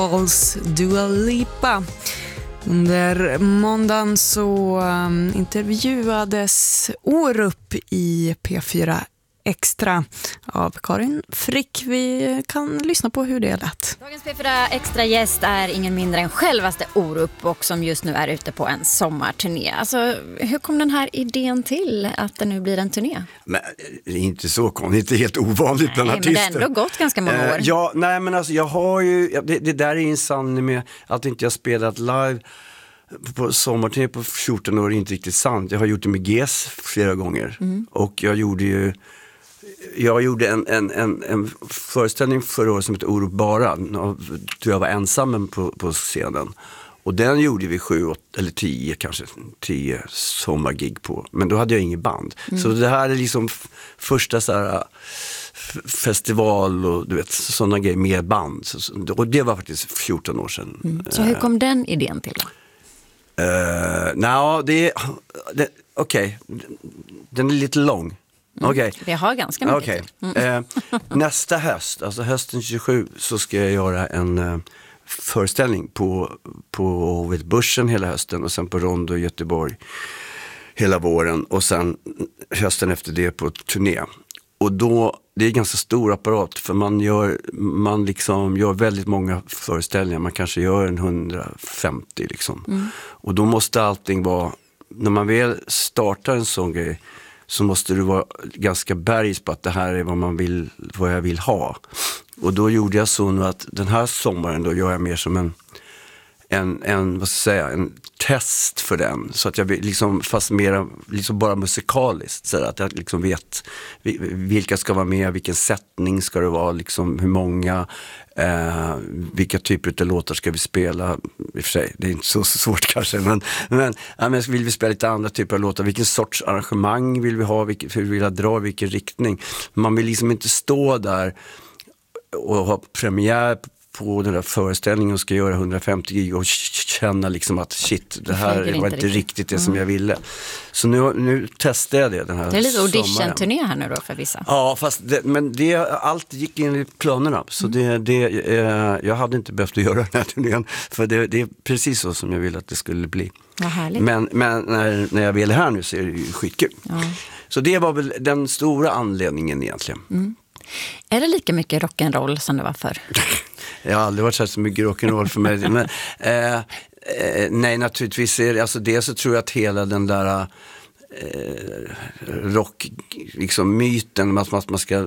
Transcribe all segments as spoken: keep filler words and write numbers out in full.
Alls Dua Lipa. Under måndagen så um, intervjuades Orup i P fyra Extra av Karin Frick. Vi kan lyssna på hur det lät. Dagens P fyra Extra gäst är ingen mindre än självaste Orup och som just nu är ute på en sommarturné. Alltså, hur kom den här idén till att det nu blir en turné? Men det är inte så konstigt, det är helt ovanligt bland nej, artister. Men det har ändå gått ganska många år. Eh, ja, nej men alltså jag har ju, det, det där är en sanning med att inte jag spelat live på sommarturné på fjorton år är inte riktigt sant. Jag har gjort det med G S flera gånger. Mm. Och jag gjorde ju Jag gjorde en, en, en, en föreställning förra året som heter Orup bara. Då jag var ensam på, på scenen. Och den gjorde vi sju, åtta, eller tio kanske, tio sommargig på. Men då hade jag ingen band. Mm. Så det här är liksom f- första så här, f- festival och du vet, sådana grejer med band. Så, och det var faktiskt fjorton år sedan. Mm. Så hur kom den idén till då? Uh, Nej, det är... Okej, okay. Den är lite lång. Mm. Okay. Vi har ganska mycket. Okay. Mm. Eh, nästa höst, alltså hösten tjugosju, så ska jag göra en eh, föreställning på, på vet, Börsen hela hösten och sen på Rondo i Göteborg hela våren och sen hösten efter det på turné. Och då, det är ganska stor apparat för man gör, man liksom gör väldigt många föreställningar, man kanske gör en hundrafemtio liksom. Mm. Och då måste allting vara, när man väl startar en sån grej så måste du vara ganska bergs på att det här är vad man vill, vad jag vill ha. Och då gjorde jag så nu att den här sommaren då gör jag mer som en, en, en vad ska jag säga, en test för den. Så att jag liksom, fast mer liksom bara musikaliskt, så att jag liksom vet vilka ska vara med, vilken sättning ska det vara, liksom hur många, eh, vilka typer av låtar ska vi spela. I och för sig, det är inte så svårt kanske, men, men, ja, men vill vi spela lite andra typer av låtar, vilken sorts arrangemang vill vi ha, vilken, hur vill jag dra, vilken riktning. Man vill liksom inte stå där och ha premiär på den där föreställningen och ska göra hundrafemtio gig och känna liksom att shit, det här var inte riktigt, riktigt det mm. som jag ville. Så nu, nu testar jag det den här. Det är lite audition-turné här nu då för vissa. Ja, fast det, men det, allt gick in i planerna. Så mm. det, det, eh, jag hade inte behövt att göra den här turnén för det, det är precis så som jag ville att det skulle bli. Vad härligt. Men, men när, när jag ville här nu så är det ju skitkul. Ja. Så det var väl den stora anledningen egentligen. Mm. Är det lika mycket rock'n'roll som det var förr? Jag har aldrig varit så mycket rock'n'roll för mig. Men, eh, eh, nej, naturligtvis är det, alltså det så tror jag att hela den där eh, rock, liksom myten att man, man ska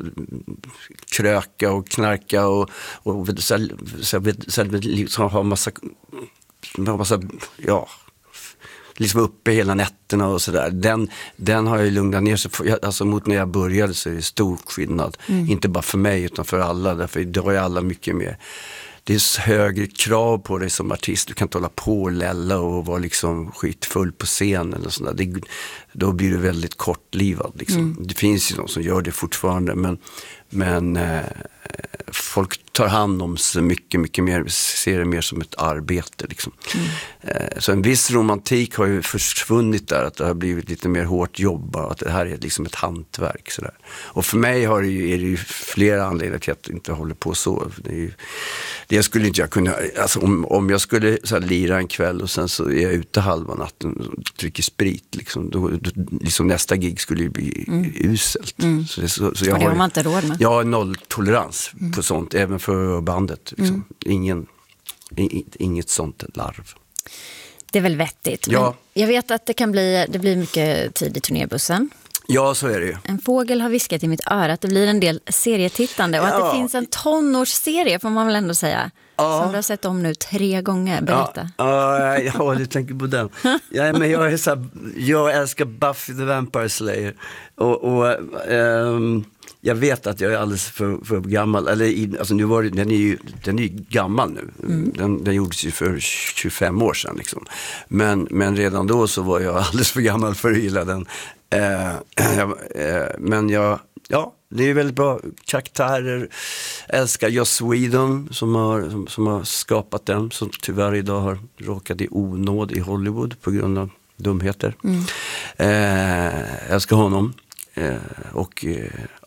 kröka och knarka och, och så, så, så, liksom, ha massa, ha massa, ja, liksom uppe hela nätterna och sådär. Den, den har ju lugnat ner sig. Alltså mot när jag började så är det stor skillnad. Mm. Inte bara för mig utan för alla. Därför idag är alla mycket mer. Det är högre krav på dig som artist. Du kan inte hålla på och lälla och vara liksom skitfull på scenen eller sådär. Det, då blir du väldigt kortlivad. Liksom. Mm. Det finns ju någon som gör det fortfarande. Men, men eh, folk tar hand om sig mycket, mycket mer. Ser det mer som ett arbete. Liksom. Mm. Eh, så en viss romantik har ju försvunnit där. Att det har blivit lite mer hårt jobb. Att det här är liksom ett hantverk. Sådär. Och för mig har det ju, är det ju flera anledningar till att jag inte håller på så. Det är ju, det skulle inte jag kunna, alltså om, om jag skulle så här, lira en kväll och sen så är jag ute halva natten och dricker sprit liksom, då, då, liksom nästa gig skulle ju bli mm. uselt. Mm. Så det, så, så jag och det har, har man inte råd med. Jag har nolltolerans mm. på sånt, även för bandet. Liksom. Mm. Ingen, in, inget sånt larv. Det är väl vettigt. Ja. Men jag vet att det kan bli, det blir mycket tid i turnébussen. Ja, så är det ju. En fågel har viskat i mitt öra att det blir en del serietittande och ja. Att det finns en tonårsserie får man väl ändå säga. Ja. Som du har sett om nu tre gånger. Berätta. Ja, ja, ja du tänker på den. Ja, men jag, är så här, jag älskar Buffy the Vampire Slayer. Och, och um, jag vet att jag är alldeles för, för gammal. Eller, alltså, nu var det, den, är ju, den är ju gammal nu. Mm. Den, den gjordes ju för tjugofem år sedan. Liksom. Men, men redan då så var jag alldeles för gammal för att gilla den. Eh, eh, men jag, ja, det är väldigt bra karaktärer. Älskar Joss Whedon som har, som, som har skapat den, som tyvärr idag har råkat i onåd i Hollywood på grund av dumheter. Mm. Eh, älskar honom. Eh, och eh, ja,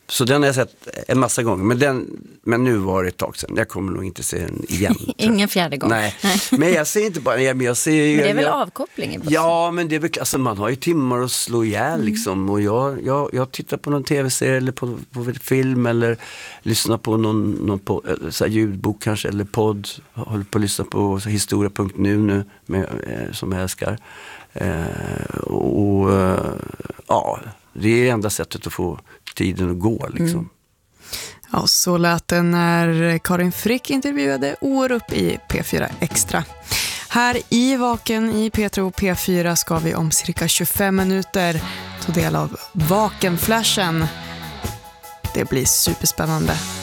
Så den har jag sett en massa gånger. Men, den, men nu var det ett tag sedan. Jag kommer nog inte se den igen. Ingen fjärde gång. Nej, men jag ser inte bara... Jag, jag ser, men det är jag, väl jag, avkopplingen? Ja, men det är väl... Alltså, man har ju timmar att slå ihjäl mm. liksom. Och jag, jag, jag tittar på någon tv-serie eller på, på film eller lyssnar på någon, någon på, så här, ljudbok kanske eller podd. Jag håller på att lyssna på historia punkt nu nu med, eh, som jag älskar. Eh, och eh, ja, det är enda sättet att få tiden att gå liksom. Mm. Ja, så lät det när Karin Frick intervjuade Orup i P fyra Extra. Här i Vaken i P tre och P fyra ska vi om cirka tjugofem minuter ta del av Vakenflashen. Det blir superspännande.